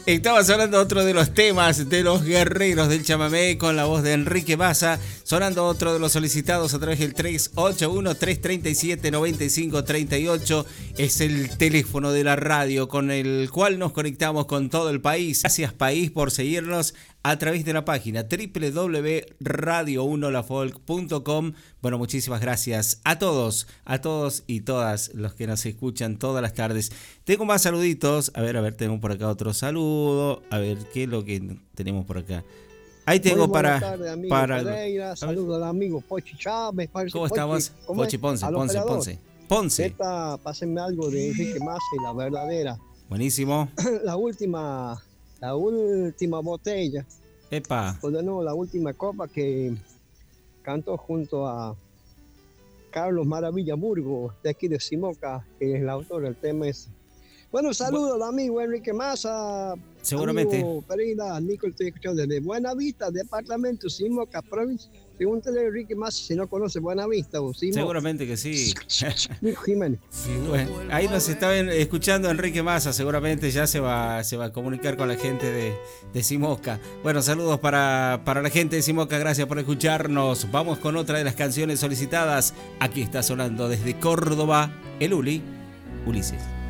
Estaba sonando otro de los temas de los guerreros del chamamé con la voz de Enrique Massa, sonando otro de los solicitados a través del 381-337-9538. Es el teléfono de la radio con el cual nos conectamos con todo el país. Gracias, país, por seguirnos a través de la página www.radio1lafolk.com. Bueno, muchísimas gracias a todos y todas los que nos escuchan todas las tardes. Tengo más saluditos. A ver, tengo por acá otro saludo. A ver, ¿qué es lo que tenemos por acá? Ahí tengo para... Pereira, saludos al amigo Pochi Chávez. ¿Cómo estamos? Pochi Ponce. Pásenme algo de Enrique Massa y La Verdadera. Buenísimo. La última botella. Epa. O de nuevo, la última copa que cantó junto a Carlos Maravilla Burgo, de aquí de Simoca, que es el autor del tema ese. Bueno, saludos al amigo Enrique Massa. Seguramente. Amigo Pereira, Nico, estoy escuchando desde Buenavista, departamento Simoca, provincia. Pregúntale a Enrique Massa si no conoce Buenavista o Simoca. Seguramente que sí. Nico Jiménez. Bueno, ahí nos está escuchando Enrique Massa, seguramente ya se va a comunicar con la gente de Simoca. Bueno, saludos para la gente de Simoca, gracias por escucharnos. Vamos con otra de las canciones solicitadas. Aquí está sonando desde Córdoba, el Ulises.